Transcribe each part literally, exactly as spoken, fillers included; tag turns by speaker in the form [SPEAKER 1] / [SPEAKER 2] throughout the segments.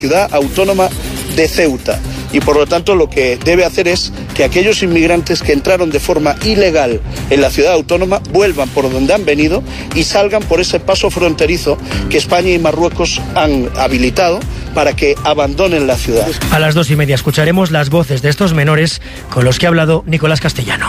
[SPEAKER 1] ciudad autónoma de Ceuta. Y por lo tanto lo que debe hacer es que aquellos inmigrantes que entraron de forma ilegal en la ciudad autónoma vuelvan por donde han venido y salgan por ese paso fronterizo que España y Marruecos han habilitado para que abandonen la ciudad.
[SPEAKER 2] A las dos y media escucharemos las voces de estos menores con los que ha hablado Nicolás Castellano.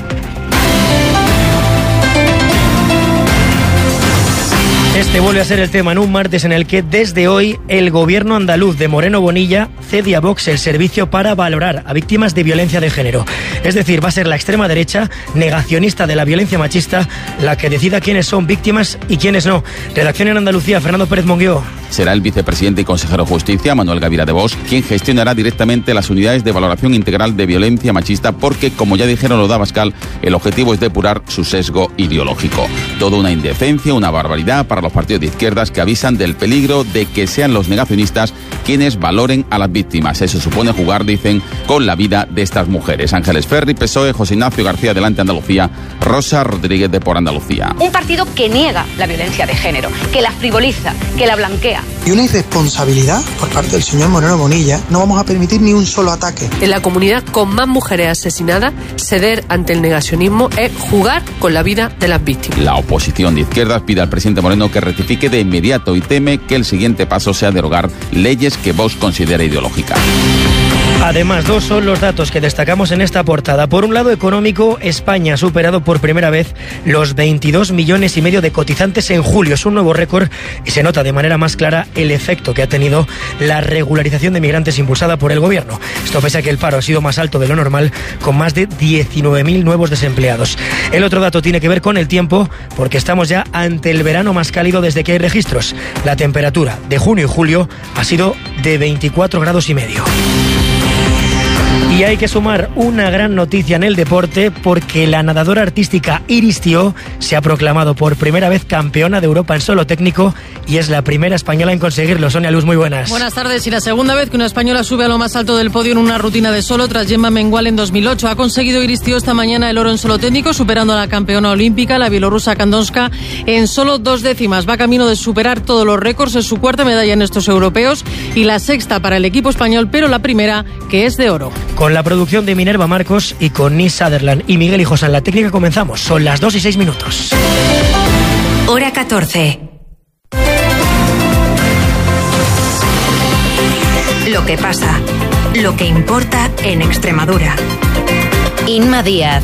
[SPEAKER 2] Este vuelve a ser el tema en un martes en el que desde hoy el gobierno andaluz de Moreno Bonilla cede a Vox el servicio para valorar a víctimas de violencia de género. Es decir, va a ser la extrema derecha, negacionista de la violencia machista, la que decida quiénes son víctimas y quiénes no. Redacción en Andalucía, Fernando Pérez Monguió.
[SPEAKER 3] Será el vicepresidente y consejero de Justicia, Manuel Gavira de Vox, quien gestionará directamente las unidades de valoración integral de violencia machista porque, como ya dijeron los de Abascal, el objetivo es depurar su sesgo ideológico. Toda una indecencia, una barbaridad para los partidos de izquierdas que avisan del peligro de que sean los negacionistas quienes valoren a las víctimas. Eso supone jugar, dicen, con la vida de estas mujeres. Ángeles Ferri, P S O E, José Ignacio García, Adelante Andalucía, Rosa Rodríguez de Por Andalucía.
[SPEAKER 4] Un partido que niega la violencia de género, que la frivoliza, que la blanquea.
[SPEAKER 5] Y una irresponsabilidad por parte del señor Moreno Bonilla. No vamos a permitir ni un solo ataque.
[SPEAKER 6] En la comunidad con más mujeres asesinadas, ceder ante el negacionismo es jugar con la vida de las víctimas.
[SPEAKER 3] La oposición de izquierdas pide al presidente Moreno que rectifique de inmediato y teme que el siguiente paso sea derogar leyes que Vox considera ideológicas.
[SPEAKER 2] Además, dos son los datos que destacamos en esta portada. Por un lado, económico, España ha superado por primera vez los veintidós millones y medio de cotizantes en julio. Es un nuevo récord y se nota de manera más clara el efecto que ha tenido la regularización de migrantes impulsada por el gobierno. Esto pese a que el paro ha sido más alto de lo normal, con más de diecinueve mil nuevos desempleados. El otro dato tiene que ver con el tiempo, porque estamos ya ante el verano más cálido desde que hay registros. La temperatura de junio y julio ha sido de veinticuatro grados y medio. Y hay que sumar una gran noticia en el deporte porque la nadadora artística Iris Tió se ha proclamado por primera vez campeona de Europa en solo técnico y es la primera española en conseguirlo. Sonia Luz, muy buenas.
[SPEAKER 7] Buenas tardes. Y la segunda vez que una española sube a lo más alto del podio en una rutina de solo tras Gemma Mengual en dos mil ocho. Ha conseguido Iris Tió esta mañana el oro en solo técnico, superando a la campeona olímpica, la bielorrusa Kandonska, en solo dos décimas. Va camino de superar todos los récords. Es su cuarta medalla en estos europeos y la sexta para el equipo español, pero la primera que es de oro.
[SPEAKER 2] Con la producción de Minerva Marcos y con Nis Sutherland y Miguel Hijos en la técnica comenzamos. Son las dos y seis minutos.
[SPEAKER 8] Hora catorce. Lo que pasa, lo que importa en Extremadura. Inma Díaz.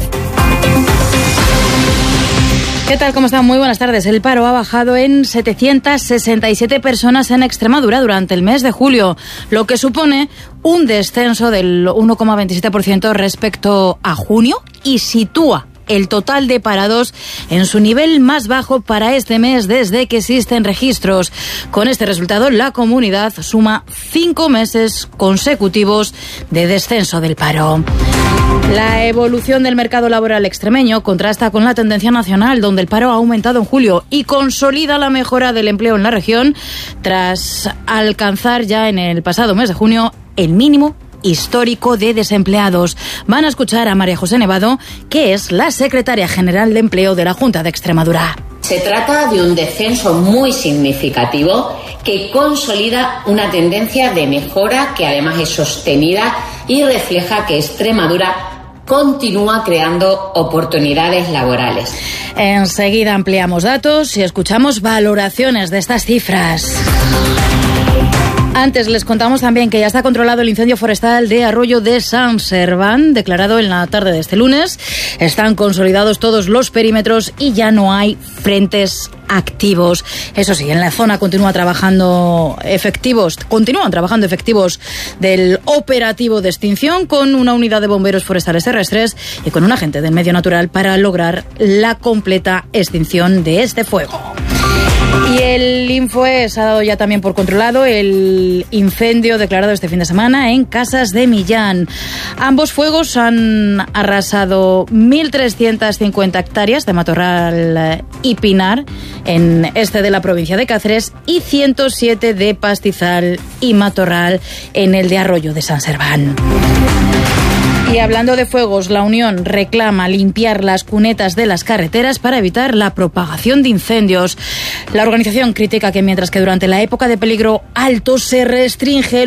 [SPEAKER 9] ¿Qué tal? ¿Cómo están? Muy buenas tardes. El paro ha bajado en setecientas sesenta y siete personas en Extremadura durante el mes de julio, lo que supone un descenso del uno coma veintisiete por ciento respecto a junio y sitúa el total de parados en su nivel más bajo para este mes desde que existen registros. Con este resultado, la comunidad suma cinco meses consecutivos de descenso del paro. La evolución del mercado laboral extremeño contrasta con la tendencia nacional, donde el paro ha aumentado en julio y consolida la mejora del empleo en la región tras alcanzar ya en el pasado mes de junio el mínimo histórico de desempleados. Van a escuchar a María José Nevado, que es la secretaria general de Empleo de la Junta de Extremadura.
[SPEAKER 10] Se trata de un descenso muy significativo que consolida una tendencia de mejora que además es sostenida y refleja que Extremadura continúa creando oportunidades laborales.
[SPEAKER 9] Enseguida ampliamos datos y escuchamos valoraciones de estas cifras. Antes les contamos también que ya está controlado el incendio forestal de Arroyo de San Serván, declarado en la tarde de este lunes. Están consolidados todos los perímetros y ya no hay frentes activos. Eso sí, en la zona continúa trabajando efectivos, continúan trabajando efectivos del operativo de extinción con una unidad de bomberos forestales terrestres y con un agente del medio natural para lograr la completa extinción de este fuego. Y el Infoes ha dado ya también por controlado el incendio declarado este fin de semana en Casas de Millán. Ambos fuegos han arrasado mil trescientas cincuenta hectáreas de matorral y pinar en este de la provincia de Cáceres y ciento siete de pastizal y matorral en el de Arroyo de San Serván. Y hablando de fuegos, la Unión reclama limpiar las cunetas de las carreteras para evitar la propagación de incendios. La organización critica que mientras que durante la época de peligro alto se restringe